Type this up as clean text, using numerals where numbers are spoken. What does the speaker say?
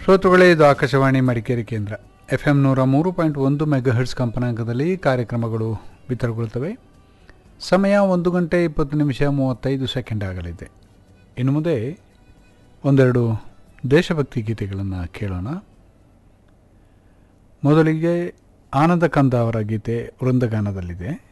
ಶ್ರೋತೃಗಳೇ, ಇದು ಆಕಾಶವಾಣಿ ಮಡಿಕೇರಿ ಕೇಂದ್ರ. FM 103.1 ಮೆಗಾಹರ್ಟ್ಸ್ ಕಂಪನಾಂಕದಲ್ಲಿ ಕಾರ್ಯಕ್ರಮಗಳು ಬಿತ್ತರಗೊಳ್ಳುತ್ತವೆ. ಸಮಯ 1 ಗಂಟೆ 20 ನಿಮಿಷ 35 ಸೆಕೆಂಡ್ ಆಗಲಿದೆ. ಇನ್ನು ಮುಂದೆ ಒಂದೆರಡು ದೇಶಭಕ್ತಿ ಗೀತೆಗಳನ್ನು ಕೇಳೋಣ. ಮೊದಲಿಗೆ ಆನಂದ ಕಂದ ಅವರ ಗೀತೆ ವೃಂದಗಾನದಲ್ಲಿದೆ.